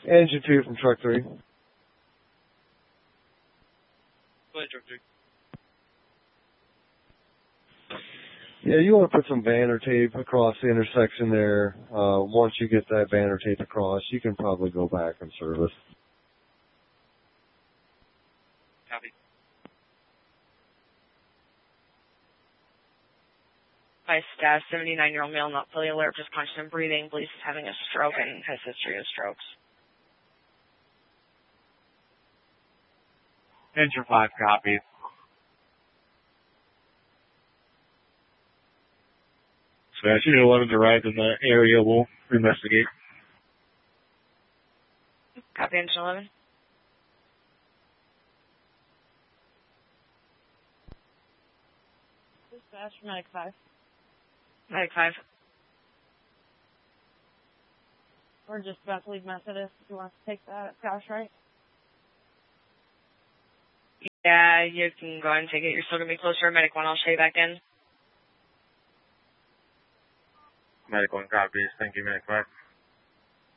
Engine 2 from Truck 3. Go ahead, Truck 3. Yeah, you want to put some banner tape across the intersection there. Once you get that banner tape across, you can probably go back and service. Copy. By staff, 79-year-old male, not fully alert, just conscious and breathing, believes he's having a stroke and has history of strokes. Engine 5 copy. So as soon as 11's arrived in the area, we'll investigate. Copy, engine 11. Dispatch, Medic 5. Medic 5. We're just about to leave Methodist. If you want to take that, Gosh, right? Yeah, you can go ahead and take it. You're still going to be closer. Medic 1, I'll show you back in. Medic 1 copies. Thank you, Medic 5.